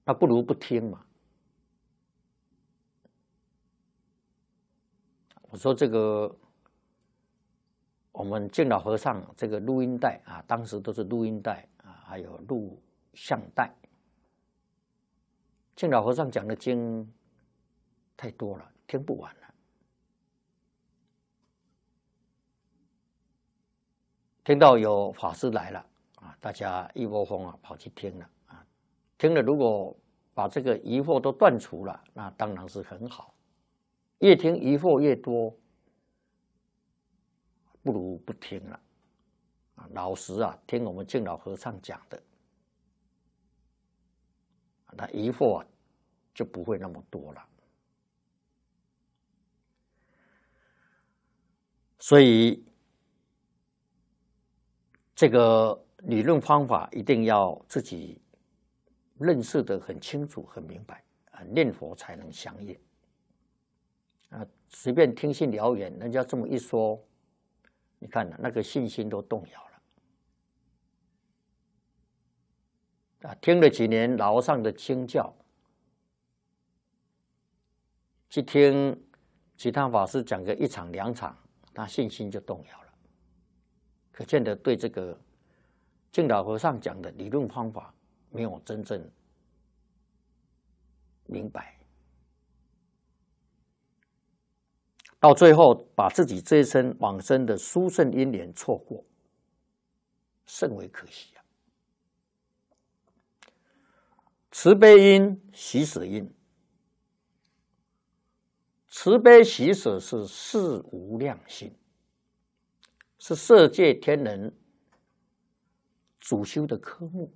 那不如不听嘛。我说这个，我们敬老和尚这个录音带啊，当时都是录音带啊，还有录像带。敬老和尚讲的经太多了，听不完了。听到有法师来了啊，大家一窝蜂啊跑去听了啊，听了如果把这个疑惑都断除了，那当然是很好。越听疑惑越多，不如不听了。老实啊，听我们敬老和尚讲的，那疑惑啊就不会那么多了。所以这个理论方法一定要自己认识得很清楚、很明白啊，念佛才能相应。啊，随便听信谣言，人家这么一说，你看那个信心都动摇了。啊，听了几年老和尚的经教，去听其他法师讲个一场两场，他信心就动摇了。可见得对这个敬老和尚讲的理论方法没有真正明白。到最后把自己这一生往生的殊胜因缘错过，甚为可惜啊！慈悲因、喜舍因，慈悲喜舍是事无量心，是色界天人主修的科目。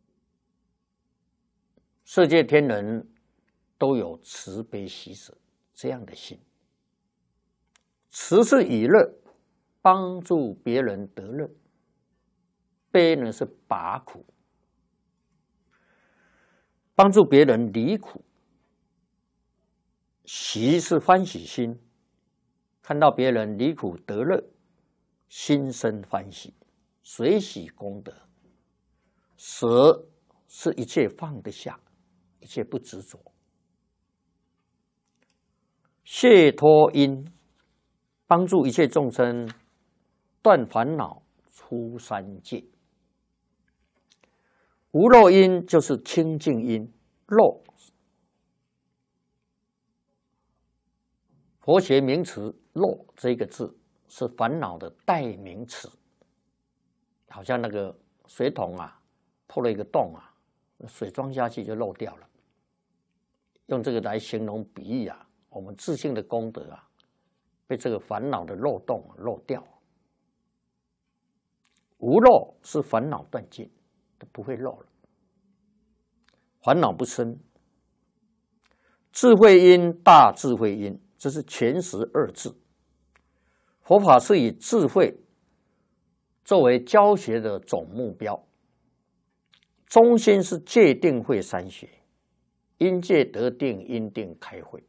色界天人都有慈悲喜舍这样的心。慈是以乐，帮助别人得乐；悲呢是拔苦，帮助别人离苦。喜是欢喜心，看到别人离苦得乐，心生欢喜，随喜功德。舍是一切放得下，一切不执着。解脱因，帮助一切众生断烦恼、出三界。无漏因就是清净因，漏佛学名词“漏”这个字是烦恼的代名词，好像那个水桶啊破了一个洞啊，水装下去就漏掉了。用这个来形容比喻啊，我们自性的功德啊，被这个烦恼的漏洞漏掉。无漏是烦恼断尽，都不会漏了，烦恼不生。智慧因、大智慧因，这是全实二字。佛法是以智慧作为教学的总目标，中心是戒定慧三学，因戒得定，因定开慧。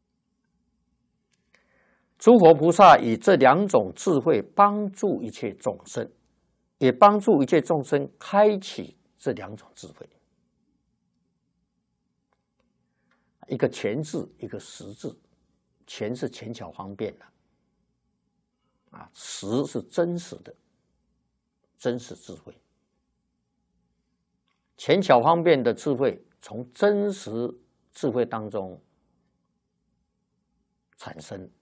诸佛菩萨以这两种智慧帮助一切众生，也帮助一切众生开启这两种智慧。一个全字，一个实字。全是浅巧方便的，实是真实的，真实智慧。浅巧方便的智慧，从真实智慧当中产生。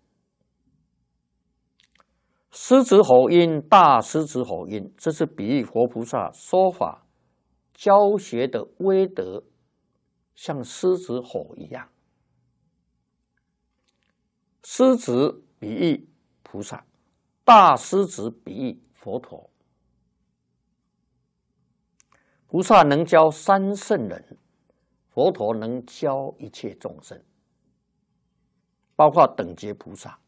狮子吼音、大狮子吼音，这是比喻佛菩萨说法教学的威德，像狮子吼一样。狮子比喻菩萨，大狮子比喻佛陀。菩萨能教三圣人，佛陀能教一切众生，包括等觉菩萨。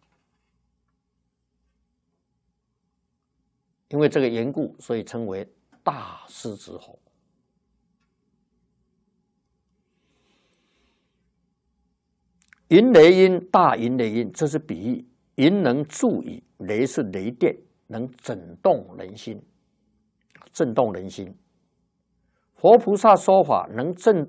因为这个缘故，所以称为大狮子吼。银雷音、大银雷音，这是比喻银能助以，雷是雷电，能震动人心，震动人心。佛菩萨说法能震